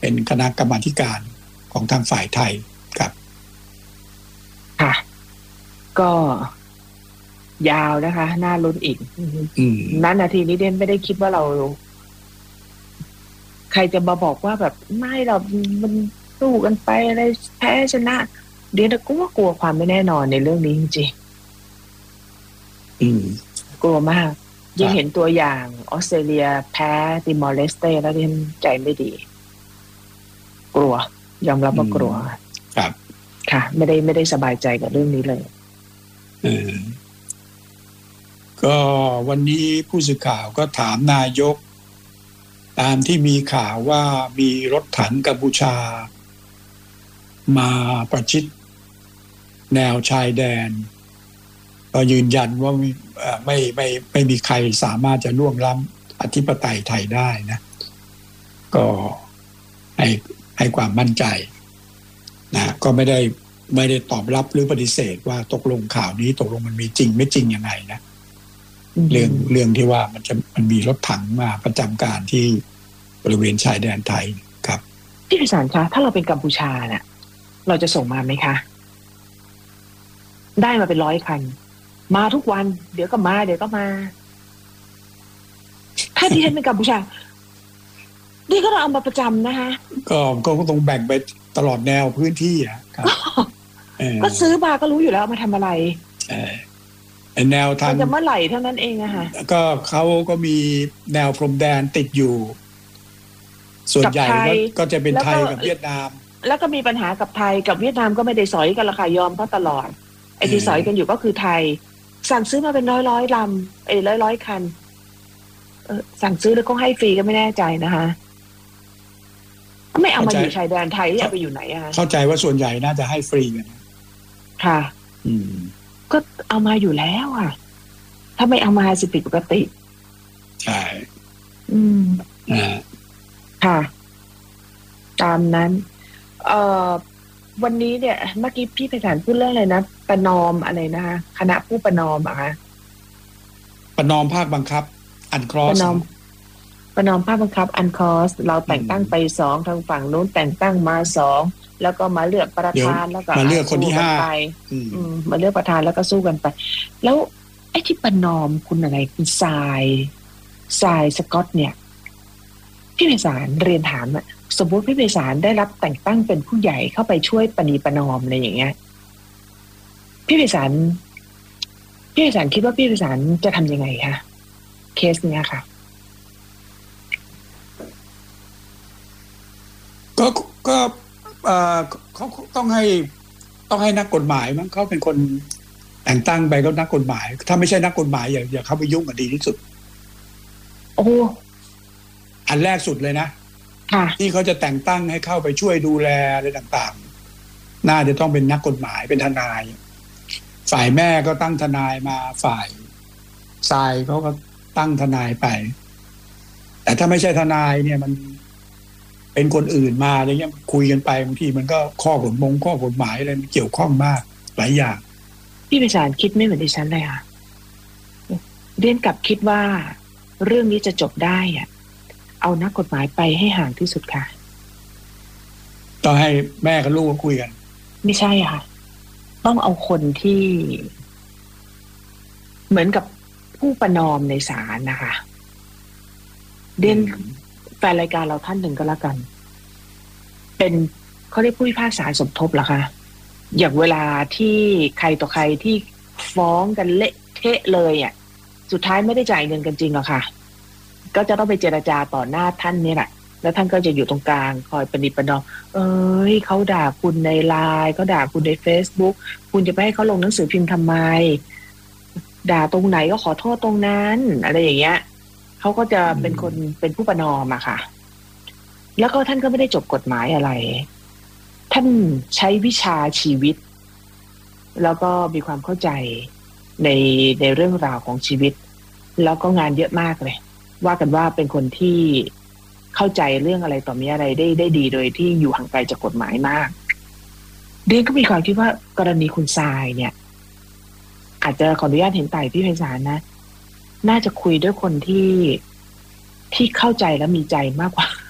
เป็นคณะกรรมาธิการของทางฝ่ายไทยครับค่ะก็ยาวนะคะน่าลุ้นอีกนั้นนาทีนี้เด่นไม่ได้คิดว่าเราใครจะมาบอกว่าแบบไม่เรามันสู้กันไปอะไรแพ้ชนะเด่นก็ว่ากลัวความไม่แน่นอนในเรื่องนี้จริงๆกลัวมากยิ่งเห็นตัวอย่างออสเตรเลียแพ้ติมอร์เลสเต้แล้วเด่นใจไม่ดีกลัวยอมรับว่ากลัวครับค่ะไม่ได้สบายใจกับเรื่องนี้เลยก็วันนี้ผู้สื่อข่าวก็ถามนายกตามที่มีข่าวว่ามีรถถังกัมพูชามาประชิดแนวชายแดนก็ยืนยันว่าไม่มีใครสามารถจะล่วงล้ำอธิปไตยไทยได้นะก็ให้ความมั่นใจนะก็ไม่ได้ตอบรับหรือปฏิเสธว่าตกลงข่าวนี้ตกลงมันมีจริงไม่จริงยังไงนะเรื่องที่ว่ามันมีรถถังมาประจำการที่บริเวณชายแดนไทยครับพี่พิสารคะถ้าเราเป็นกัมพูชาเนี่ยเราจะส่งมาไหมคะได้มาเป็น100 คันมาทุกวันเดี๋ยวก็มาถ้าที่ฉันเป็นกัมพูชานี่ก็เราเอามาประจำนะคะก็ต้องแบ่งไปตลอดแนวพื้นที่อ่ะครับก็ซื้อมาก็รู้อยู่แล้วมาทำอะไรแนวทางจะเมื่อไหร่เท่านั้นเองอะค่ะก็เขาก็มีแนวพรมแดนติดอยู่ส่วนใหญ่ก็จะเป็นไทยกับเวียดนามแล้วก็มีปัญหากับไทยกับเวียดนามก็ไม่ได้สอยกันละค่ะยอมเขาตลอดไอ้ที่สอยกันอยู่ก็คือไทยสั่งซื้อมาเป็นร้อยลำร้อยคันสั่งซื้อแล้วก็ให้ฟรีก็ไม่แน่ใจนะคะไม่เอามาอยู่ชายแดนไทยที่เอาไปอยู่ไหนอะเข้าใจว่าส่วนใหญ่น่าจะให้ฟรีกันค่ะก็เอามาอยู่แล้วอ่ะถ้าไม่เอามาสิผิดปกติใช่ค่ะตามนั้นวันนี้เนี่ยเมื่อกี้พี่ไพศาลพูดเรื่องอะไรนะประนอมอะไรนะคะคณะผู้ประนอมอะคะประนอมภาคบังคับอันครอสประนอมภาคบังคับอันคอสเราแต่งตั้งไป2ทางฝั่งโน้นแต่งตั้งมา2แล้วก็มาเลือกประธานแล้วก็มาเลือกคนที่ 5มาเลือกประธานแล้วก็สู้กันไปแล้วไอ้ที่ประนอมคุณอะไรคุณทรายสกอตเนี่ยพี่ไพศาลเรียนถามอะสมมติพี่ไพศาลได้รับแต่งตั้งเป็นผู้ใหญ่เข้าไปช่วยประนีประนอมอะไรอย่างเงี้ยพี่ไพศาลคิดว่าพี่ไพศาลจะทำยังไงคะเคสเนี้ยค่ะก็เขาต้องให้นักกฎหมายมั้งเขาเป็นคนแต่งตั้งไปก็นักกฎหมายถ้าไม่ใช่นักกฎหมายอย่าเข้าไปยุ่งกันดีที่สุดโอ้อันแรกสุดเลยนะที่เขาจะแต่งตั้งให้เข้าไปช่วยดูแลอะไรต่างๆน่าจะต้องเป็นนักกฎหมายเป็นทนายฝ่ายแม่ก็ตั้งทนายมาฝ่ายทรายเขาก็ตั้งทนายไปแต่ถ้าไม่ใช่ทนายเนี่ยมันเป็นคนอื่นมาอะไรเงี้ยคุยกันไปบางทีมันก็ข้อกฎหมายอะไรมันเกี่ยวข้องมากหลายอย่างพี่ไพศาลคิดไม่เหมือนดิฉันเลยค่ะเรียนกลับคิดว่าเรื่องนี้จะจบได้อะเอานักกฎหมายไปให้ห่างที่สุดค่ะต้องให้แม่กับลูกคุยกันไม่ใช่ค่ะต้องเอาคนที่เหมือนกับผู้ประนอมในศาลนะคะเรียนแฟนรายการเราท่านหนึ่งก็แล้วกันเป็นเขาเรียกผู้พิพากษาสมทบเหรอคะอย่างเวลาที่ใครต่อใครที่ฟ้องกันเละเทะเลยอ่ะสุดท้ายไม่ได้จ่ายเงินกันจริงหรอกค่ะก็จะต้องไปเจรจาต่อหน้าท่านนี่แหละแล้วท่านก็จะอยู่ตรงกลางคอยประนิประนอมเขาด่าคุณในไลน์เขาด่าคุณใน Facebook คุณจะไปให้เขาลงหนังสือพิมพ์ทำไมด่าตรงไหนก็ขอโทษตรงนั้นอะไรอย่างเงี้ยเขาก็จะเป็นผู้ประนอมอะค่ะแล้วก็ท่านก็ไม่ได้จบกฎหมายอะไรท่านใช้วิชาชีวิตแล้วก็มีความเข้าใจในเรื่องราวของชีวิตแล้วก็งานเยอะมากเลยว่ากันว่าเป็นคนที่เข้าใจเรื่องอะไรต่อมีอะไรได้ดีโดยที่อยู่ห่างไกลจากกฎหมายมากเดียนก็มีความคิดว่ากรณีคุณทรายเนี่ยอาจจะขออนุญาตเห็นต่พี่ไพศาลนะน่าจะคุยด้วยคนที่เข้าใจและมีใจมากกว่า